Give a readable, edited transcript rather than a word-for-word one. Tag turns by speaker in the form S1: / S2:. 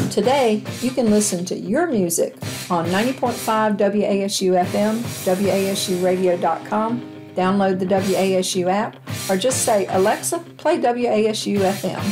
S1: Today, you can listen to your music on 90.5 WASU FM, WASUradio.com, download the WASU app, or just say, Alexa, play WASU FM.